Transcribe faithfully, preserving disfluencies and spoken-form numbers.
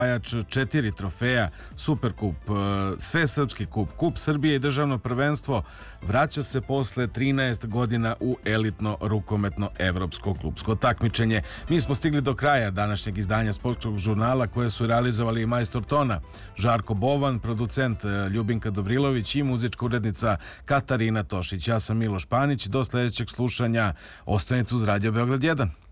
osvajač četiri trofeja, Superkup, Svesrpski kup, Kup Srbije i državno prvenstvo, vraća se posle trinaest godina u elitno rukometno evropsko klupsko takmičenje. Mi smo stigli do kraja današnjeg izdanja sportskog žurnala koje su realizovali majstor tona Žarko Bovan, producent Ljubinka Dobrilović i muzička urednica Katarina Tošić. Ja sam Miloš Panić. Do sljedećeg slušanja ostanite uz Radio Beograd jedan.